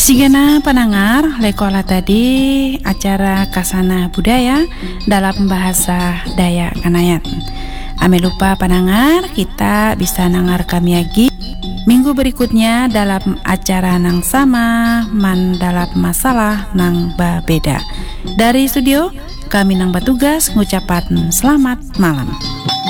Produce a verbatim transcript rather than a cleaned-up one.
Sigana pendengar lekola tadi acara Kasana Budaya dalam bahasa Dayak Kanayan. Ame lupa pendengar, kita bisa nangar kami lagi minggu berikutnya dalam acara nang sama man dalam masalah nang beda. Dari studio kami nang bertugas ngucapan selamat malam.